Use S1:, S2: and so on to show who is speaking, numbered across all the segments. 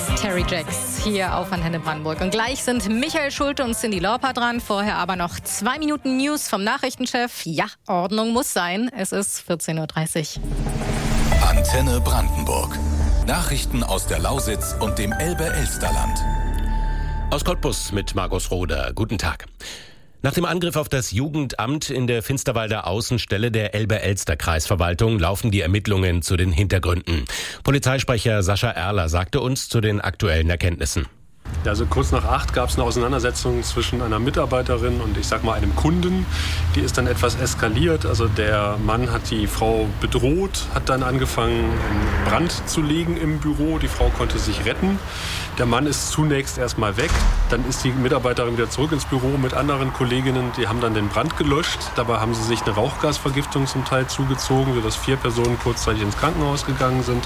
S1: Terry Jacks hier auf Antenne Brandenburg. Und gleich sind Michael Schulte und Cyndi Lauper dran. Vorher aber noch 2 Minuten News vom Nachrichtenchef. Ja, Ordnung muss sein. Es ist 14.30 Uhr.
S2: Antenne Brandenburg. Nachrichten aus der Lausitz und dem Elbe-Elsterland.
S3: Aus Cottbus mit Markus Roder. Guten Tag. Nach dem Angriff auf das Jugendamt in der Finsterwalder Außenstelle der Elbe-Elster-Kreisverwaltung laufen die Ermittlungen zu den Hintergründen. Polizeisprecher Sascha Erler sagte uns zu den aktuellen Erkenntnissen.
S4: Ja, also kurz nach 8 gab es eine Auseinandersetzung zwischen einer Mitarbeiterin und einem Kunden. Die ist dann etwas eskaliert. Also der Mann hat die Frau bedroht, hat dann angefangen, einen Brand zu legen im Büro. Die Frau konnte sich retten. Der Mann ist zunächst erstmal weg. Dann ist die Mitarbeiterin wieder zurück ins Büro mit anderen Kolleginnen. Die haben dann den Brand gelöscht. Dabei haben sie sich eine Rauchgasvergiftung zum Teil zugezogen, sodass 4 Personen kurzzeitig ins Krankenhaus gegangen sind.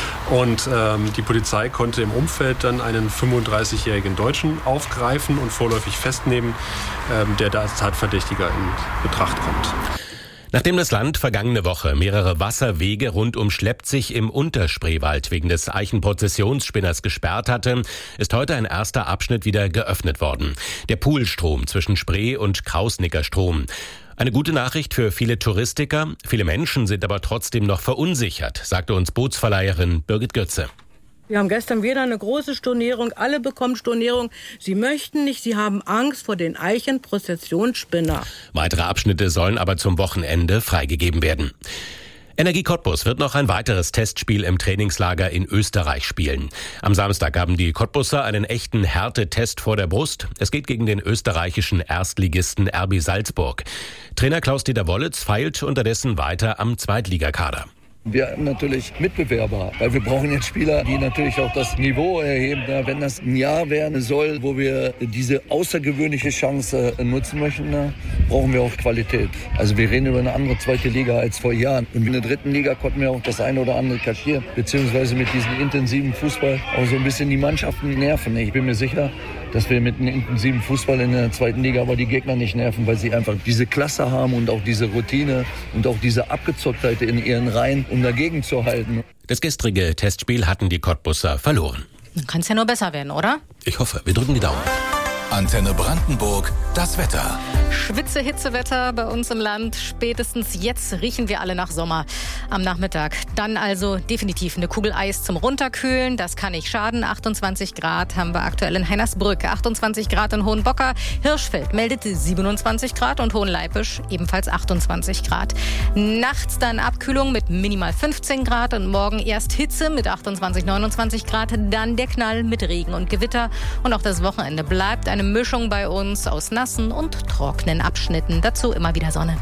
S4: Und die Polizei konnte im Umfeld dann einen 35-jährigen Deutschen aufgreifen und vorläufig festnehmen, der da als Tatverdächtiger in Betracht kommt.
S3: Nachdem das Land vergangene Woche mehrere Wasserwege rund um Schleppzig im Unterspreewald wegen des Eichenprozessionsspinners gesperrt hatte, ist heute ein erster Abschnitt wieder geöffnet worden. Der Poolstrom zwischen Spree und Krausnickerstrom. Eine gute Nachricht für viele Touristiker. Viele Menschen sind aber trotzdem noch verunsichert, sagte uns Bootsverleiherin Birgit Götze.
S5: Wir haben gestern wieder eine große Stornierung. Alle bekommen Stornierung. Sie möchten nicht, sie haben Angst vor den Eichenprozessionsspinner.
S3: Weitere Abschnitte sollen aber zum Wochenende freigegeben werden. Energie Cottbus wird noch ein weiteres Testspiel im Trainingslager in Österreich spielen. Am Samstag haben die Cottbusser einen echten Härtetest vor der Brust. Es geht gegen den österreichischen Erstligisten RB Salzburg. Trainer Klaus-Dieter Wollitz feilt unterdessen weiter am Zweitligakader.
S6: Wir haben natürlich Mitbewerber, weil wir brauchen jetzt Spieler, die natürlich auch das Niveau erheben. Wenn das ein Jahr werden soll, wo wir diese außergewöhnliche Chance nutzen möchten, brauchen wir auch Qualität. Also wir reden über eine andere zweite Liga als vor Jahren. Und in der dritten Liga konnten wir auch das eine oder andere kaschieren, beziehungsweise mit diesem intensiven Fußball auch so ein bisschen die Mannschaften nerven. Ich bin mir sicher, dass wir mit einem intensiven Fußball in der zweiten Liga aber die Gegner nicht nerven, weil sie einfach diese Klasse haben und auch diese Routine und auch diese Abgezocktheit in ihren Reihen, um dagegen zu halten.
S3: Das gestrige Testspiel hatten die Cottbusser verloren.
S1: Dann kann es ja nur besser werden, oder?
S3: Ich hoffe, wir drücken die Daumen.
S2: Antenne Brandenburg, das Wetter.
S1: Hitzewetter bei uns im Land. Spätestens jetzt riechen wir alle nach Sommer am Nachmittag. Dann also definitiv eine Kugel Eis zum Runterkühlen. Das kann nicht schaden. 28 Grad haben wir aktuell in Heinersbrück, 28 Grad in Hohenbocker. Hirschfeld meldet 27 Grad und Hohenleipisch ebenfalls 28 Grad. Nachts dann Abkühlung mit minimal 15 Grad und morgen erst Hitze mit 28, 29 Grad. Dann der Knall mit Regen und Gewitter. Und auch das Wochenende bleibt eine Mischung bei uns aus nassen und trockenen Abschnitten. Dazu immer wieder Sonne.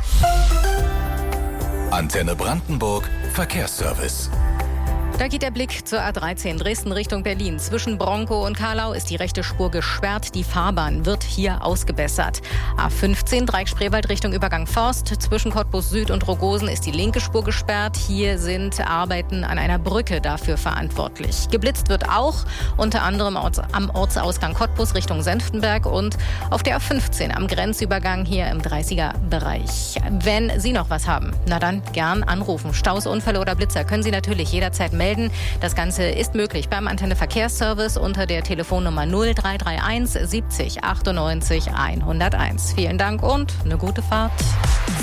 S2: Antenne Brandenburg, Verkehrsservice.
S1: Da geht der Blick zur A13 Dresden Richtung Berlin. Zwischen Bronkow und Karlau ist die rechte Spur gesperrt. Die Fahrbahn wird hier ausgebessert. A15 Dreieck-Spreewald Richtung Übergang Forst. Zwischen Cottbus Süd und Rogosen ist die linke Spur gesperrt. Hier sind Arbeiten an einer Brücke dafür verantwortlich. Geblitzt wird auch unter anderem am Ortsausgang Cottbus Richtung Senftenberg und auf der A15 am Grenzübergang hier im 30er-Bereich. Wenn Sie noch was haben, na dann gern anrufen. Staus, Unfälle oder Blitzer können Sie natürlich jederzeit melden. Das Ganze ist möglich beim Antenne Verkehrsservice unter der Telefonnummer 0331 70 98 101. Vielen Dank und eine gute Fahrt.